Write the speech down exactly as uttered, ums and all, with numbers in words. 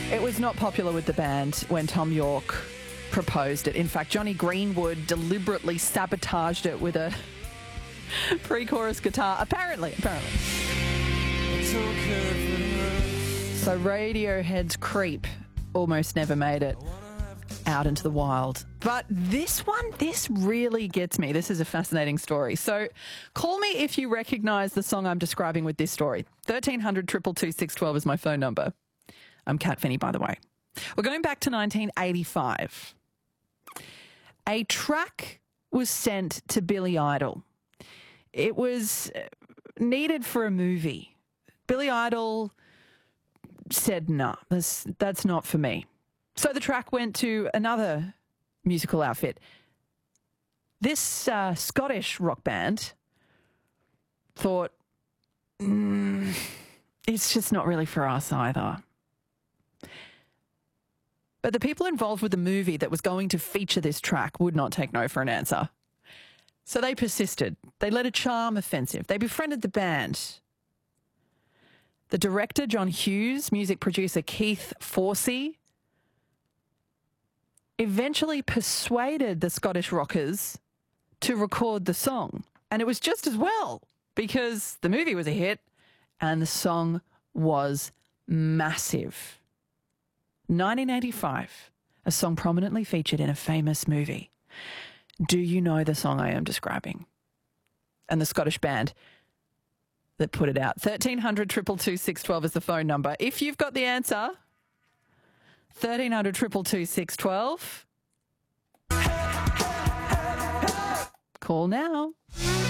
It was not popular with the band when Tom York proposed it. In fact, Johnny Greenwood deliberately sabotaged it with a pre-chorus guitar. Apparently, apparently. So Radiohead's Creep almost never made it out into the wild. But this one, this really gets me. This is a fascinating story. So call me if you recognise the song I'm describing with this story. thirteen hundred, two two two, six one two is my phone number. I'm Kat Finney, by the way. We're going back to nineteen eighty-five. A track was sent to Billy Idol. It was needed for a movie. Billy Idol said, nah, that's, that's not for me. So the track went to another musical outfit. This uh, Scottish rock band thought, mm, it's just not really for us either. But the people involved with the movie that was going to feature this track would not take no for an answer. So they persisted. They led a charm offensive. They befriended the band. The director, John Hughes, music producer Keith Forsey, eventually persuaded the Scottish rockers to record the song. And it was just as well, because the movie was a hit and the song was massive. nineteen eighty-five, a song prominently featured in a famous movie. Do you know the song I am describing? And the Scottish band that put it out. thirteen hundred, two two two, six one two is the phone number. If you've got the answer, thirteen hundred, two two two, six one two. Call now.